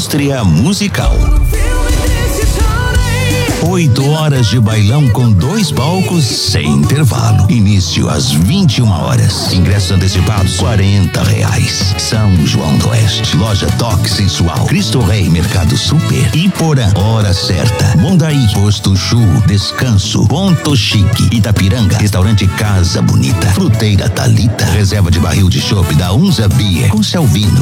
indústria musical. 8 horas de bailão com 2 palcos sem intervalo. Início às 21 horas. Ingressos antecipados R$40. São João do Oeste. Loja Toque Sensual. Cristo Rei Mercado Super. Iporã. Hora certa. Mondaí. Posto Chu. Descanso. Ponto Chique. Itapiranga. Restaurante Casa Bonita. Fruteira Talita. Reserva de barril de chopp da Unza Beer. Com Selvino.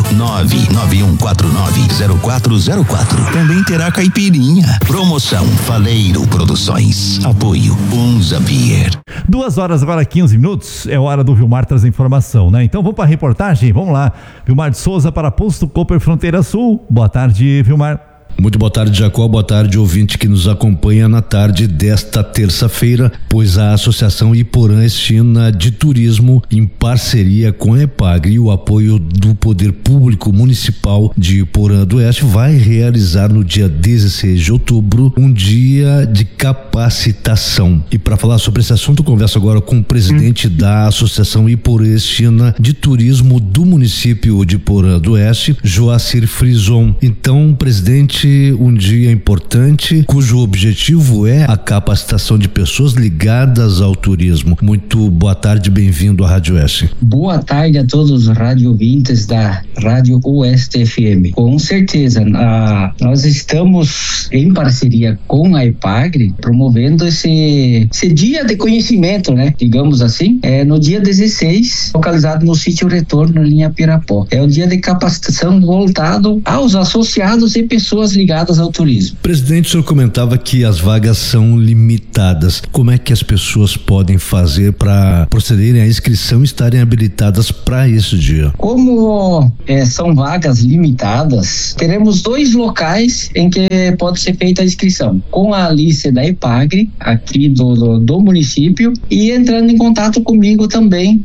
991490404. Também terá caipirinha. Promoção Faleiro Produções. Apoio Unza Beer. 2 horas agora 15 minutos. É hora do Vilmar trazer informação, né? Então vamos para a reportagem. Vamos lá. Vilmar de Souza para Posto Cooper Fronteira Sul. Boa tarde, Vilmar. Muito boa tarde, Jacó. Boa tarde, ouvinte que nos acompanha na tarde desta terça-feira, pois a Associação Iporã Estina de Turismo, em parceria com a EPAGRE e o apoio do Poder Público Municipal de Iporã do Oeste, vai realizar no dia 16 de outubro um dia de capacitação. E para falar sobre esse assunto, eu converso agora com o presidente da Associação Iporã Estina de Turismo do município de Iporã do Oeste, Joacir Frison. Então, presidente, um dia importante cujo objetivo é a capacitação de pessoas ligadas ao turismo. Muito boa tarde, bem-vindo à Rádio Oeste. Boa tarde a todos os rádio ouvintes da Rádio Oeste FM. Com certeza, nós estamos em parceria com a EPAGRE promovendo esse dia de conhecimento, né? Digamos assim, no dia 16, localizado no sítio Retorno, linha Pirapó. É um dia de capacitação voltado aos associados e pessoas ligadas ao turismo. Presidente, o senhor comentava que as vagas são limitadas. Como é que as pessoas podem fazer para procederem à inscrição e estarem habilitadas para esse dia? Como são vagas limitadas, teremos 2 locais em que pode ser feita a inscrição. Com a Alice da EPAGRE, aqui do município, e entrando em contato comigo também,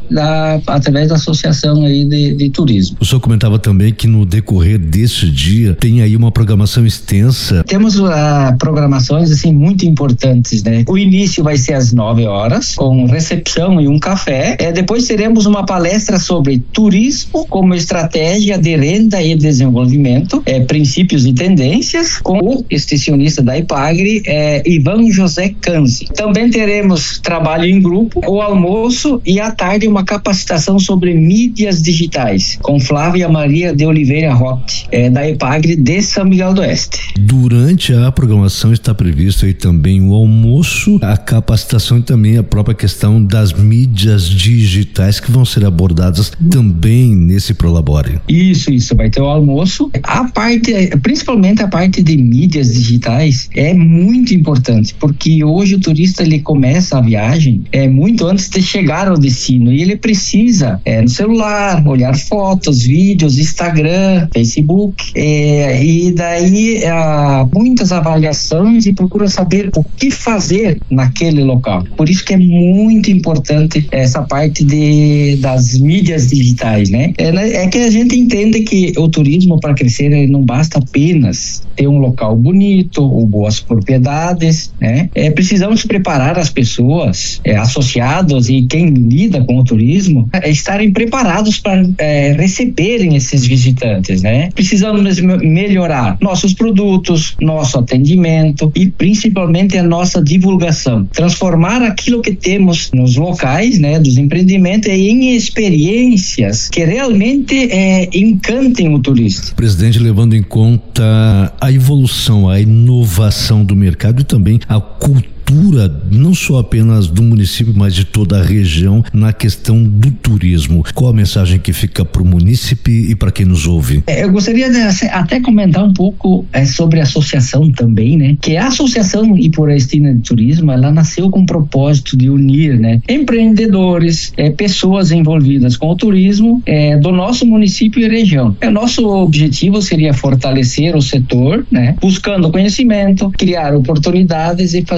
através da associação aí de turismo. O senhor comentava também que no decorrer desse dia tem aí uma programação extensa. Temos programações assim muito importantes, né? O início vai ser às 9 horas, com recepção e um café. Depois teremos uma palestra sobre turismo como estratégia de renda e desenvolvimento, princípios e tendências, com o extensionista da EPAGRE, Ivan José Canzi. Também teremos trabalho em grupo, o almoço e à tarde uma capacitação sobre mídias digitais, com Flávia Maria de Oliveira Roque, da EPAGRE de São Miguel do Oeste. Durante a programação está previsto aí também o almoço, a capacitação e também a própria questão das mídias digitais que vão ser abordadas também nesse Prolabore. Isso, vai ter o almoço. Principalmente a parte de mídias digitais é muito importante, porque hoje o turista ele começa a viagem muito antes de chegar ao destino e ele precisa no celular, olhar fotos, vídeos, Instagram, Facebook, e daí muitas avaliações e procura saber o que fazer naquele local. Por isso que é muito importante essa parte das mídias digitais, né? É que a gente entende que o turismo, para crescer, não basta apenas ter um local bonito ou boas propriedades, né? Precisamos preparar as pessoas, associados e quem lida com o turismo, estarem preparados para receberem esses visitantes, né? Precisamos melhorar nossos produtos, nosso atendimento e principalmente a nossa divulgação. Transformar aquilo que temos nos locais, né, dos empreendimentos em experiências que realmente encantem o turista. Presidente, levando em conta a evolução, a inovação do mercado e também a cultura, não só apenas do município, mas de toda a região na questão do turismo. Qual a mensagem que fica para o munícipe e para quem nos ouve? Eu gostaria de até comentar um pouco sobre a associação também, né? Que a Associação Iporã Estina de Turismo, ela nasceu com o propósito de unir, né, empreendedores, pessoas envolvidas com o turismo do nosso município e região. Nosso objetivo seria fortalecer o setor, né? Buscando conhecimento, criar oportunidades e fazer com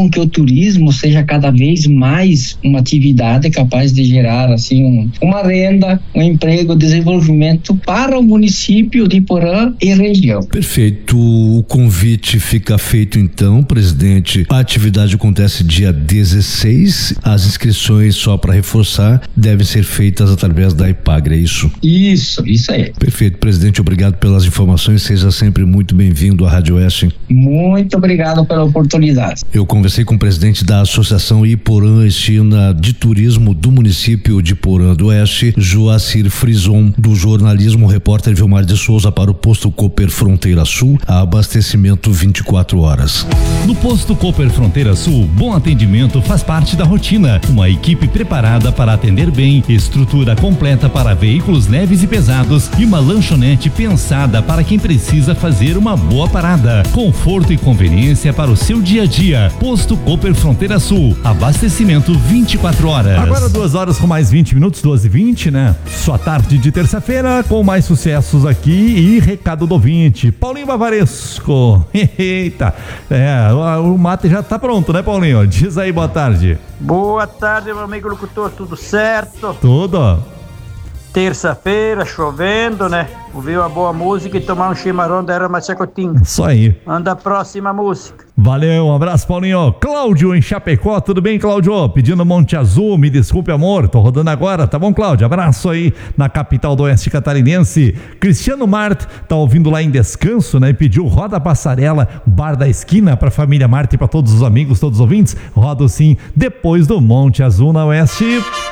com que o turismo seja cada vez mais uma atividade capaz de gerar assim uma renda, um emprego, desenvolvimento para o município de Iporã e região. Perfeito, o convite fica feito então, presidente. A atividade acontece dia 16, as inscrições, só para reforçar, devem ser feitas através da Ipagre, é isso? Isso aí. Perfeito, presidente, obrigado pelas informações, seja sempre muito bem-vindo à Rádio Oeste. Muito obrigado pela oportunidade. Eu conversei com o presidente da Associação Iporã Estina de Turismo do município de Iporã do Oeste, Joacir Frison, do jornalismo, repórter Vilmar de Souza para o Posto Cooper Fronteira Sul, abastecimento 24 horas. No Posto Cooper Fronteira Sul, bom atendimento faz parte da rotina. Uma equipe preparada para atender bem, estrutura completa para veículos leves e pesados e uma lanchonete pensada para quem precisa fazer uma boa parada. Conforto e conveniência para o seu dia a dia. Posto Cooper Fronteira Sul, abastecimento 24 horas. Agora 2 horas com mais 20 minutos, 12h20, né? Sua tarde de terça-feira com mais sucessos aqui e recado do ouvinte. Paulinho Bavaresco. Eita, o mate já tá pronto, né, Paulinho? Diz aí, boa tarde. Boa tarde, meu amigo locutor, tudo certo? Tudo. Terça-feira, chovendo, né? Ouvir uma boa música e tomar um chimarrão da erva machacotinha. Isso aí. Anda a próxima música. Valeu, um abraço, Paulinho. Cláudio em Chapecó, tudo bem, Cláudio? Pedindo Monte Azul, me desculpe, amor, tô rodando agora, tá bom, Cláudio? Abraço aí na capital do Oeste Catarinense. Cristiano Marte tá ouvindo lá em Descanso, né? E pediu Roda Passarela, Bar da Esquina pra família Marte e pra todos os amigos, todos os ouvintes. Rodo sim, depois do Monte Azul na Oeste.